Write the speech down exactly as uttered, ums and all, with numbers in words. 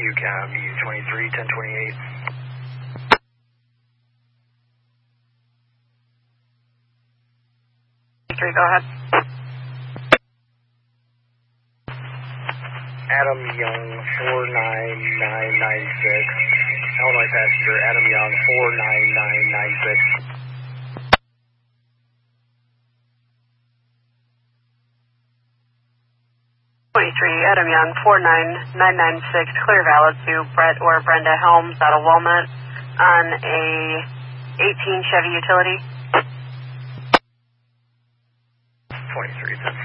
U copy, twenty-three, ten twenty-eight. three, go ahead. Adam Young, four nine nine nine six. Illinois passenger, Adam Young, four nine nine nine six. twenty-three, Adam Young, four nine nine nine six, clear valid to Brett or Brenda Helms out of Walnut on a eighteen Chevy utility. twenty-three, ten